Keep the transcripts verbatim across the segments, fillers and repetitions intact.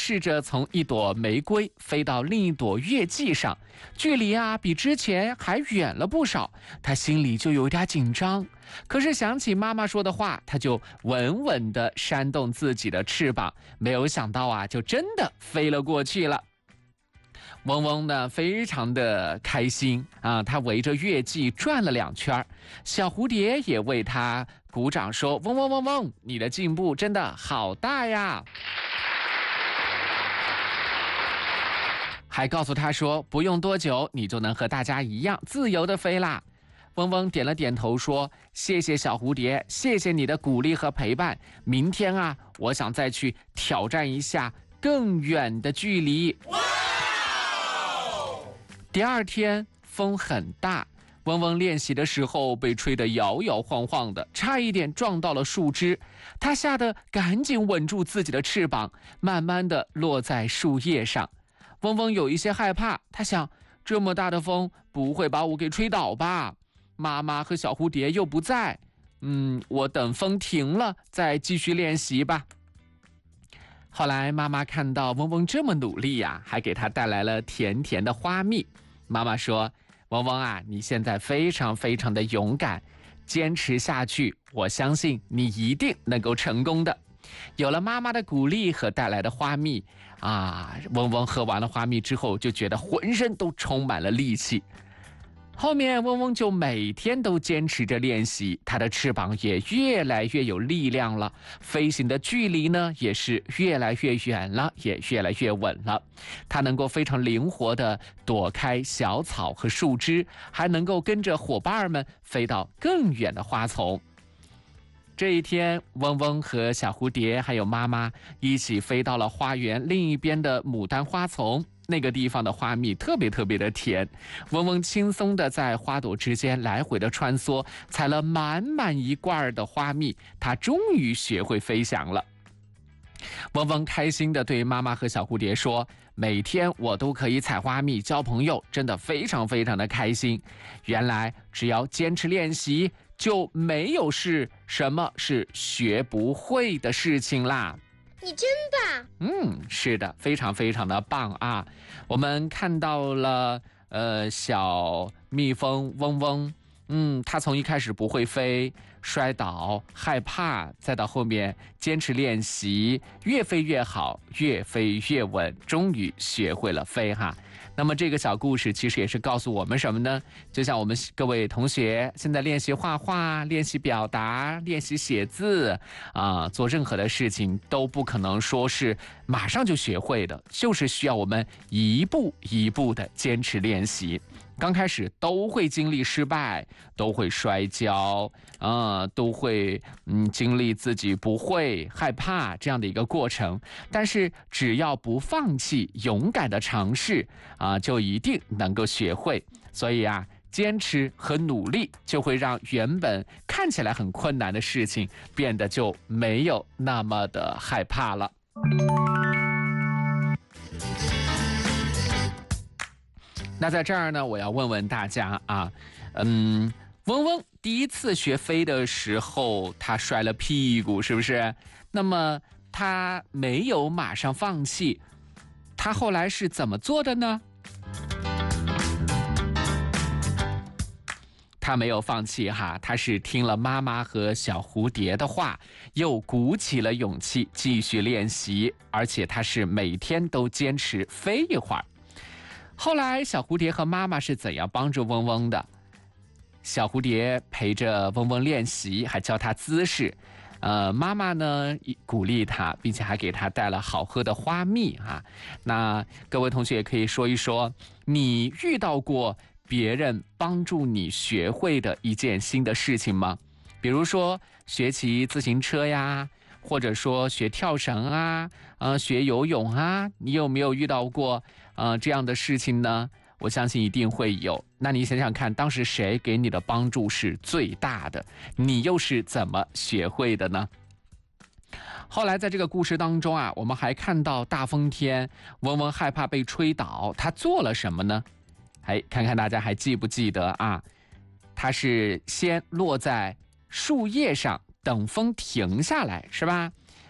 试着从一朵玫瑰飞到另一朵月季上，距离啊比之前还远了不少，他心里就有点紧张。可是想起妈妈说的话，他就稳稳地扇动自己的翅膀，没有想到啊，就真的飞了过去了。嗡嗡呢，非常的开心啊！他围着月季转了两圈，小蝴蝶也为他鼓掌说：“嗡嗡嗡嗡，你的进步真的好大呀！”还告诉他说：“不用多久，你就能和大家一样自由的飞啦。”嗡嗡点了点头说：“谢谢小蝴蝶，谢谢你的鼓励和陪伴。明天啊，我想再去挑战一下更远的距离。”第二天风很大，嗡嗡练习的时候被吹得摇摇晃晃的，差一点撞到了树枝。他吓得赶紧稳住自己的翅膀，慢慢地落在树叶上。嗡嗡有一些害怕，他想，这么大的风不会把我给吹倒吧？妈妈和小蝴蝶又不在，嗯，我等风停了再继续练习吧。后来妈妈看到嗡嗡这么努力呀、啊，还给他带来了甜甜的花蜜。妈妈说：“嗡嗡啊，你现在非常非常的勇敢，坚持下去，我相信你一定能够成功的。”有了妈妈的鼓励和带来的花蜜啊，嗡嗡喝完了花蜜之后，就觉得浑身都充满了力气。后面嗡嗡就每天都坚持着练习，它的翅膀也越来越有力量了，飞行的距离呢也是越来越远了，也越来越稳了。它能够非常灵活地躲开小草和树枝，还能够跟着伙伴们飞到更远的花丛。这一天，嗡嗡和小蝴蝶还有妈妈一起飞到了花园另一边的牡丹花丛。那个地方的花蜜特别特别的甜，嗡嗡轻松的在花朵之间来回的穿梭，采了满满一罐的花蜜，它终于学会飞翔了。嗡嗡开心的对妈妈和小蝴蝶说：“每天我都可以采花蜜交朋友，真的非常非常的开心。原来只要坚持练习，就没有是什么是学不会的事情啦。” 你真棒！ 嗯，是的，非常非常的棒啊！我们看到了，呃，小蜜蜂嗡嗡，嗯，它从一开始不会飞，摔倒，害怕，再到后面坚持练习，越飞越好，越飞越稳，终于学会了飞哈。那么这个小故事其实也是告诉我们什么呢？就像我们各位同学现在练习画画、练习表达、练习写字啊，做任何的事情都不可能说是马上就学会的，就是需要我们一步一步的坚持练习。刚开始都会经历失败，都会摔跤，啊、呃，都会嗯经历自己不会、害怕这样的一个过程。但是只要不放弃，勇敢的尝试啊、呃，就一定能够学会。所以啊，坚持和努力就会让原本看起来很困难的事情变得就没有那么的害怕了。那在这儿呢，我要问问大家啊，嗯，嗡嗡第一次学飞的时候，他摔了屁股，是不是？那么他没有马上放弃，他后来是怎么做的呢？他没有放弃哈，他是听了妈妈和小蝴蝶的话，又鼓起了勇气继续练习，而且他是每天都坚持飞一会儿。后来小蝴蝶和妈妈是怎样帮助嗡嗡的？小蝴蝶陪着嗡嗡练习，还教他姿势。呃，妈妈呢鼓励他，并且还给他带了好喝的花蜜啊。那各位同学也可以说一说，你遇到过别人帮助你学会的一件新的事情吗？比如说学骑自行车呀，或者说学跳绳啊，呃，学游泳啊，你有没有遇到过呃这样的事情呢？我相信一定会有。那你想想看，当时谁给你的帮助是最大的？你又是怎么学会的呢？后来在这个故事当中啊，我们还看到大风天，嗡嗡害怕被吹倒，他做了什么呢？哎，看看大家还记不记得啊？他是先落在树叶上等风停下来，是吧？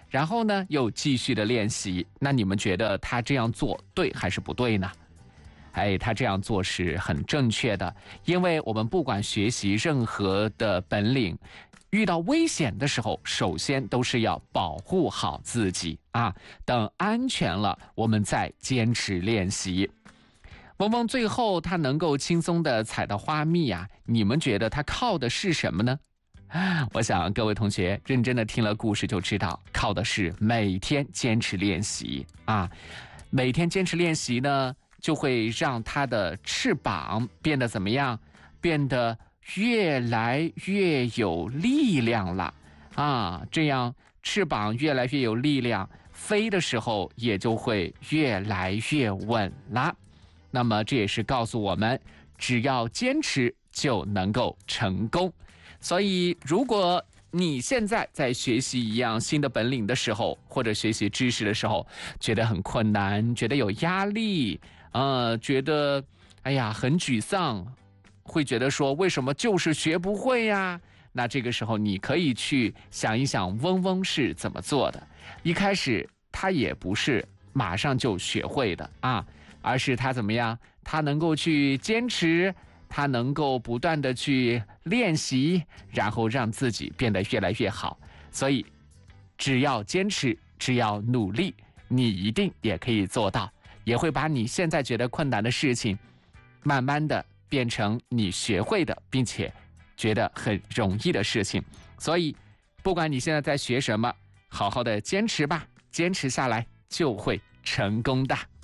然后呢又继续的练习。那你们觉得他这样做对还是不对呢？哎，他这样做是很正确的，因为我们不管学习任何的本领，遇到危险的时候，首先都是要保护好自己啊，等安全了，我们再坚持练习。嗡嗡最后他能够轻松地采到花蜜啊，你们觉得他靠的是什么呢？我想各位同学认真的听了故事就知道，靠的是每天坚持练习啊。每天坚持练习呢，就会让他的翅膀变得怎么样？变得越来越有力量了啊！这样翅膀越来越有力量，飞的时候也就会越来越稳了。那么这也是告诉我们，只要坚持就能够成功。所以如果你现在在学习一样新的本领的时候，或者学习知识的时候，觉得很困难，觉得有压力，呃，觉得哎呀很沮丧，会觉得说为什么就是学不会呀？那这个时候你可以去想一想嗡嗡是怎么做的。一开始他也不是马上就学会的啊，而是他怎么样？他能够去坚持，他能够不断的去练习，然后让自己变得越来越好。所以只要坚持，只要努力，你一定也可以做到，也会把你现在觉得困难的事情慢慢的变成你学会的，并且觉得很容易的事情。所以不管你现在在学什么，好好的坚持吧，坚持下来就会成功的。